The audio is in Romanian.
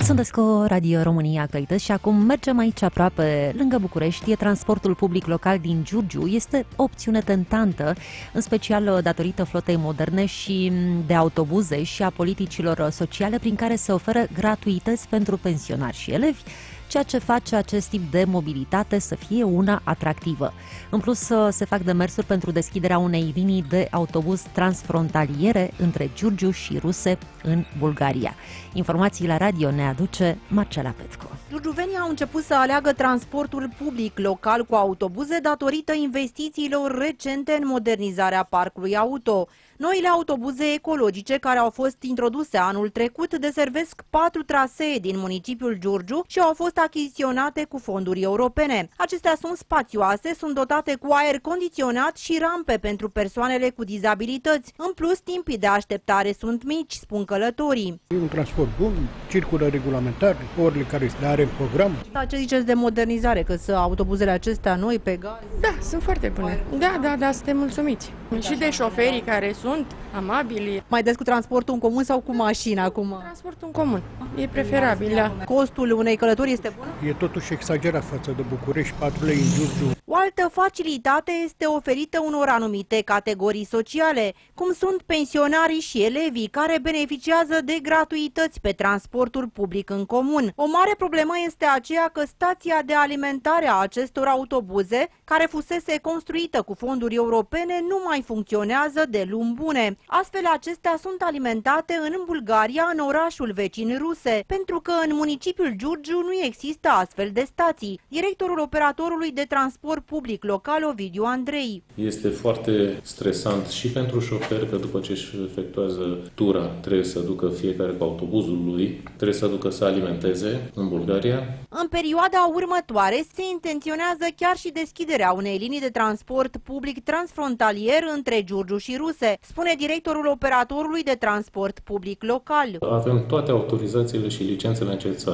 Sunteți cu Radio România Actualități și acum mergem aici aproape, lângă București. Transportul public local din Giurgiu este o opțiune tentantă, în special datorită flotei moderne și de autobuze și a politicilor sociale prin care se oferă gratuități pentru pensionari și elevi, ceea ce face acest tip de mobilitate să fie una atractivă. În plus, se fac demersuri pentru deschiderea unei linii de autobuz transfrontaliere între Giurgiu și Ruse în Bulgaria. Informații la radio ne aduce Marcela Petco. Giurgiuvenii au început să aleagă transportul public local cu autobuze datorită investițiilor recente în modernizarea parcului auto. Noile autobuze ecologice care au fost introduse anul trecut deservesc 4 trasee din municipiul Giurgiu și au fost achiziționate cu fonduri europene. Acestea sunt spațioase, sunt dotate cu aer condiționat și rampe pentru persoanele cu dizabilități. În plus, timpii de așteptare sunt mici, spun călătorii. E un transport bun, circulă regulamentar, orele care se are în program. Da, ce ziceți de modernizare, că sunt autobuzele acestea noi pe gaz? Da, sunt foarte bune. Da, suntem mulțumiți. Și de șoferii care sunt amabili. Mai des cu transportul în comun sau cu mașina acum? Transportul în comun. E preferabil, da. Costul unei călătorii este bun? E totuși exagerat față de București, 4 lei în Giurgiu. O altă facilitate este oferită unor anumite categorii sociale, cum sunt pensionarii și elevii, care beneficiază de gratuități pe transportul public în comun. O mare problemă este aceea că stația de alimentare a acestor autobuze, care fusese construită cu fonduri europene, nu mai funcționează de luni bune. Astfel, acestea sunt alimentate în Bulgaria, în orașul vecin Ruse, pentru că în municipiul Giurgiu nu există astfel de stații. Directorul operatorului de transport public local, Ovidiu Andrei. Este foarte stresant și pentru șofer că după ce își efectuează tura trebuie să ducă fiecare cu autobuzul lui, trebuie să ducă să alimenteze în Bulgaria. În perioada următoare se intenționează chiar și deschiderea unei linii de transport public transfrontalier între Giurgiu și Ruse, spune directorul operatorului de transport public local. Avem toate autorizațiile și licențele necesare.